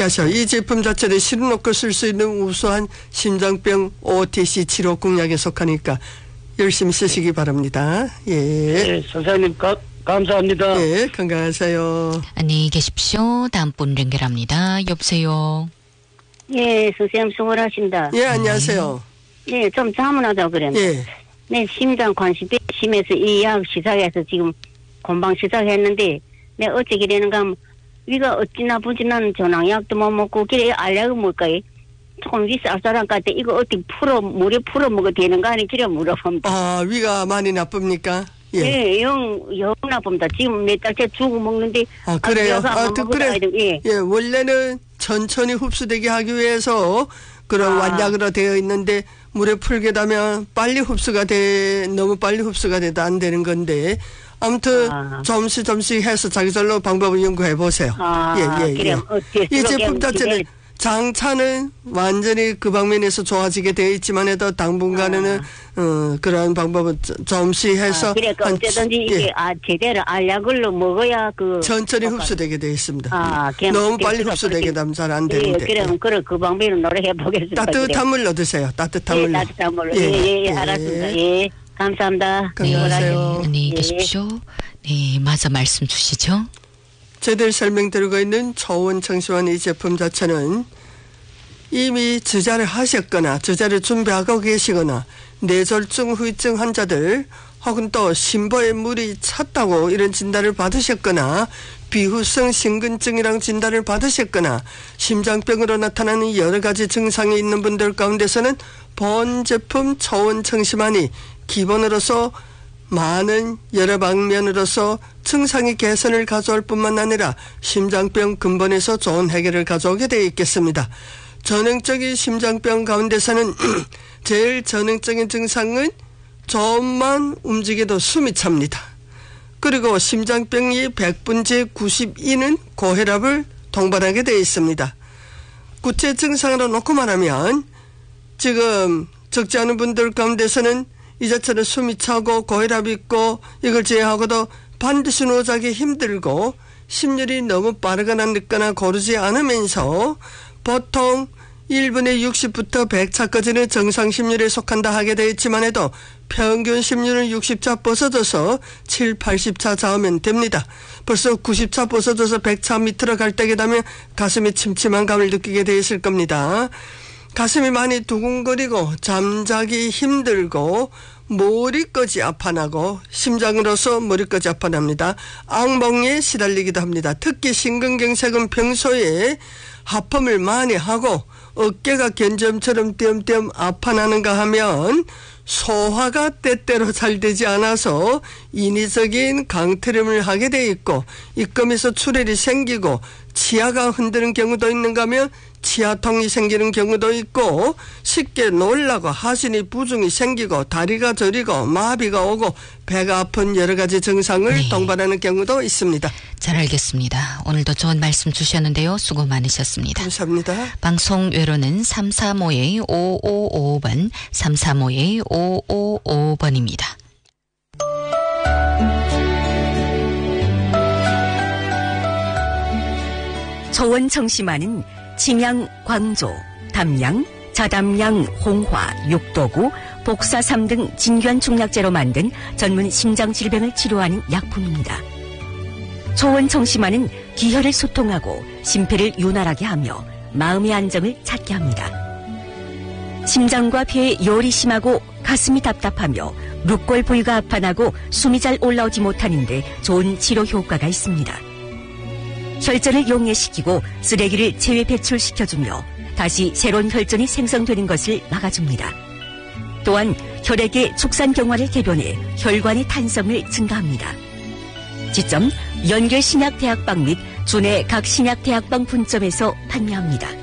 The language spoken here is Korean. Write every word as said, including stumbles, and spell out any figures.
이렇게 하셔. 이 제품 자체를 실어놓고 쓸 수 있는 우수한 심장병 오티씨 치료 공약에 속하니까 열심히 쓰시기 바랍니다. 예. 네, 선생님 가, 감사합니다. 예, 건강하세요. 안녕히 계십시오. 다음 분 연결합니다. 여보세요. 예, 선생님 수고하십니다. 예, 안녕하세요. 네, 좀 자문하자고 그랬는데. 예. 네, 심장 관심이 심해서 이 약 시작해서 지금 금방 시작했는데, 내 어찌게 되는가 하면, 위가 어찌나 부지난 전황약도 못 먹고, 길에 알약을 먹을까요? 조금 위 쌀쌀한 것 같아. 이거 어떻게 풀어, 물에 풀어 먹어도 되는가 하니 그래 물어봅니다. 아, 위가 많이 나쁩니까? 예. 네, 영, 영 나쁩니다. 지금 몇 달째 죽어 먹는데. 아, 그래요? 아, 아 그래. 예. 예, 원래는 천천히 흡수되게 하기 위해서 그런 아. 완약으로 되어 있는데, 물에 풀게 되면 빨리 흡수가 돼, 너무 빨리 흡수가 돼도 안 되는 건데, 아무튼 아. 점씩 점씩 해서 자기절로 방법을 연구해 보세요. 아, 예, 예, 그래. 예. 어떻게 이 제품 그러게 자체는 하면 장차는 완전히 그 방면에서 좋아지게 되어 있지만 해도 당분간에는 아. 어, 그런 방법을 점씩 해서 아, 그래, 그 한- 어쨌든지 예, 이게 아 제대로 알약을로 먹어야 그 천천히 효과가- 흡수되게 되어 있습니다. 아, 그냥 너무 그렇게 빨리 그렇게 흡수되게 되면 잘 안 예, 되는데. 그럼 그래 그 방법으로 노력해 보겠습니다. 따뜻한 물 넣으세요. 따뜻한 예, 물로. 따뜻한 물로. 예, 예, 예, 알았습니다. 예, 감사합니다. 건강하세요. 네, 안녕히 예. 계십시오. 네, 마저 말씀 주시죠. 저희들 설명드리고 있는 초원 청소한 이 제품 자체는 이미 주자를 하셨거나 주자를 준비하고 계시거나 뇌졸중 후유증 환자들 혹은 또 심보에 물이 찼다고 이런 진단을 받으셨거나 비후성 심근증이랑 진단을 받으셨거나 심장병으로 나타나는 여러 가지 증상이 있는 분들 가운데서는 본 제품 초원 청심환이 기본으로서 많은 여러 방면으로서 증상의 개선을 가져올 뿐만 아니라 심장병 근본에서 좋은 해결을 가져오게 되어 있겠습니다. 전형적인 심장병 가운데서는 제일 전형적인 증상은 조금만 움직여도 숨이 찹니다. 그리고 심장병이 백 분의 구십이는 고혈압을 동반하게 되어 있습니다. 구체 증상으로 놓고 말하면 지금 적지 않은 분들 가운데서는 이자처럼 숨이 차고 고혈압이 있고 이걸 제외하고도 반드시 노자기 힘들고 심열이 너무 빠르거나 늦거나 고르지 않으면서 보통 일 분에 육십부터 백 차까지는 정상 심률에 속한다 하게 되어 있지만 해도 평균 심률은 육십 차 벗어져서 칠, 팔십 차 잡으면 됩니다. 벌써 구십 차 벗어져서 백 차 밑으로 갈 때게 되면 가슴이 침침한 감을 느끼게 되어 있을 겁니다. 가슴이 많이 두근거리고 잠자기 힘들고 머리까지 아파나고 심장으로서 머리까지 아파납니다. 악몽에 시달리기도 합니다. 특히 심근경색은 평소에 하품을 많이 하고 어깨가 견점처럼 띄엄띄엄 아파나는가 하면 소화가 때때로 잘 되지 않아서 인위적인 강트림을 하게 돼 있고 입금에서 출혈이 생기고 치아가 흔드는 경우도 있는가 하면 치아통이 생기는 경우도 있고 쉽게 놀라고 하신이 부종이 생기고 다리가 저리고 마비가 오고 배가 아픈 여러 가지 증상을 네. 동반하는 경우도 있습니다. 잘 알겠습니다. 오늘도 좋은 말씀 주셨는데요. 수고 많으셨습니다. 감사합니다. 방송 외로는 삼삼오 오오오오 번, 삼삼오 오오오오 번입니다. 초원 청심환은 침양, 광조, 담양, 자담양, 홍화, 육도구, 복사삼 등 진귀한 중약재로 만든 전문 심장 질병을 치료하는 약품입니다. 초원 청심환은 기혈을 소통하고 심폐를 윤활하게 하며 마음의 안정을 찾게 합니다. 심장과 폐에 열이 심하고 가슴이 답답하며 룩골 부위가 아파나고 숨이 잘 올라오지 못하는데 좋은 치료 효과가 있습니다. 혈전을 용해시키고 쓰레기를 체외 배출시켜주며 다시 새로운 혈전이 생성되는 것을 막아줍니다. 또한 혈액의 축산경화를 개변해 혈관의 탄성을 증가합니다. 지점 연결신약대학방 및 주내 각 신약대학방 분점에서 판매합니다.